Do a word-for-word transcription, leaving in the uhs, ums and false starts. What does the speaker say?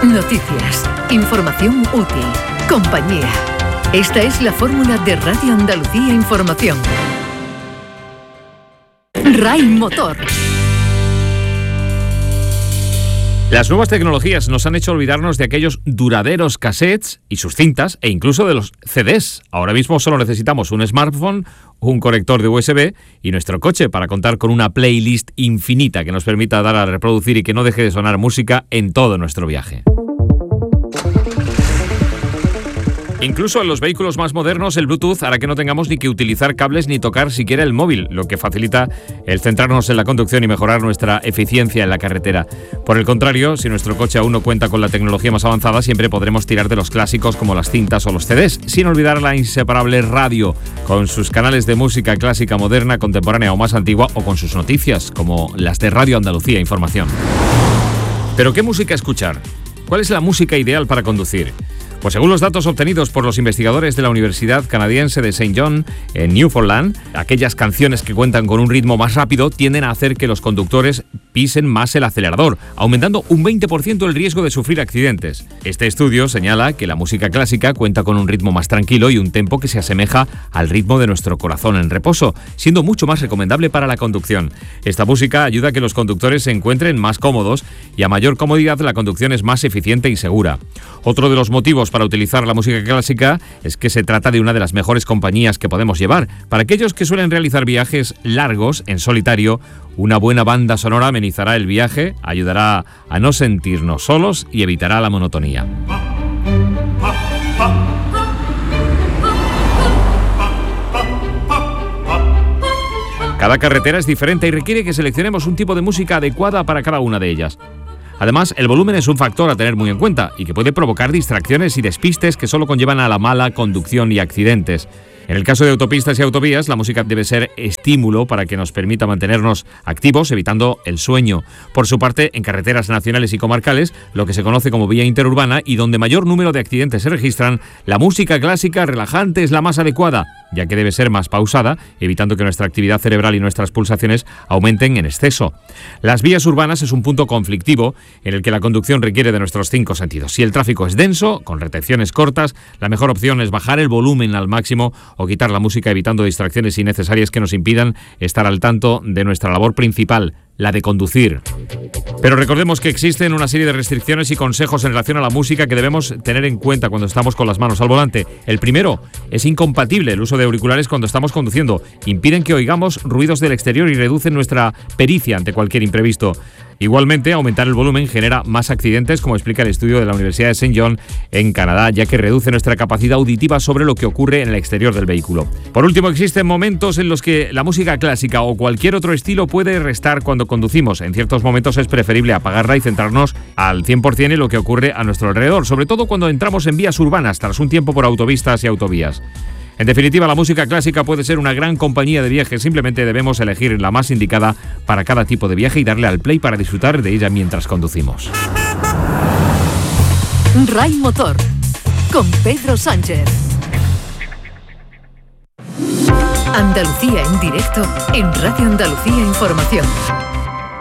Noticias, información útil, compañía. Esta es la fórmula de Radio Andalucía Información. RAI Motor. Las nuevas tecnologías nos han hecho olvidarnos de aquellos duraderos cassettes y sus cintas e incluso de los C Ds. Ahora mismo solo necesitamos un smartphone, un conector de U S B y nuestro coche para contar con una playlist infinita que nos permita dar a reproducir y que no deje de sonar música en todo nuestro viaje. Incluso en los vehículos más modernos, el Bluetooth hará que no tengamos ni que utilizar cables ni tocar siquiera el móvil, lo que facilita el centrarnos en la conducción y mejorar nuestra eficiencia en la carretera. Por el contrario, si nuestro coche aún no cuenta con la tecnología más avanzada, siempre podremos tirar de los clásicos como las cintas o los C Ds, sin olvidar la inseparable radio, con sus canales de música clásica, moderna, contemporánea o más antigua, o con sus noticias, como las de Radio Andalucía Información. ¿Pero qué música escuchar? ¿Cuál es la música ideal para conducir? Pues según los datos obtenidos por los investigadores de la Universidad Canadiense de Saint John en Newfoundland, aquellas canciones que cuentan con un ritmo más rápido tienden a hacer que los conductores pisen más el acelerador, aumentando un veinte por ciento el riesgo de sufrir accidentes. Este estudio señala que la música clásica cuenta con un ritmo más tranquilo y un tempo que se asemeja al ritmo de nuestro corazón en reposo, siendo mucho más recomendable para la conducción. Esta música ayuda a que los conductores se encuentren más cómodos y a mayor comodidad la conducción es más eficiente y segura. Otro de los motivos para utilizar la música clásica es que se trata de una de las mejores compañías que podemos llevar. Para aquellos que suelen realizar viajes largos en solitario, una buena banda sonora amenizará el viaje, ayudará a no sentirnos solos y evitará la monotonía. Cada carretera es diferente y requiere que seleccionemos un tipo de música adecuada para cada una de ellas. Además, el volumen es un factor a tener muy en cuenta y que puede provocar distracciones y despistes que solo conllevan a la mala conducción y accidentes. En el caso de autopistas y autovías, la música debe ser estímulo para que nos permita mantenernos activos, evitando el sueño. Por su parte, en carreteras nacionales y comarcales, lo que se conoce como vía interurbana y donde mayor número de accidentes se registran, la música clásica relajante es la más adecuada, ya que debe ser más pausada, evitando que nuestra actividad cerebral y nuestras pulsaciones aumenten en exceso. Las vías urbanas es un punto conflictivo en el que la conducción requiere de nuestros cinco sentidos. Si el tráfico es denso, con retenciones cortas, la mejor opción es bajar el volumen al máximo o quitar la música, evitando distracciones innecesarias que nos impidan estar al tanto de nuestra labor principal, la de conducir. Pero recordemos que existen una serie de restricciones y consejos en relación a la música que debemos tener en cuenta cuando estamos con las manos al volante. El primero, es incompatible el uso de auriculares cuando estamos conduciendo. Impiden que oigamos ruidos del exterior y reducen nuestra pericia ante cualquier imprevisto. Igualmente, aumentar el volumen genera más accidentes, como explica el estudio de la Universidad de Saint John en Canadá, ya que reduce nuestra capacidad auditiva sobre lo que ocurre en el exterior del vehículo. Por último, existen momentos en los que la música clásica o cualquier otro estilo puede restar cuando conducimos. En ciertos momentos es preferible apagarla y centrarnos al cien por ciento en lo que ocurre a nuestro alrededor, sobre todo cuando entramos en vías urbanas tras un tiempo por autopistas y autovías. En definitiva, la música clásica puede ser una gran compañía de viaje, simplemente debemos elegir la más indicada para cada tipo de viaje y darle al play para disfrutar de ella mientras conducimos. RAI Motor, con Pedro Sánchez. Andalucía en directo en Radio Andalucía Información.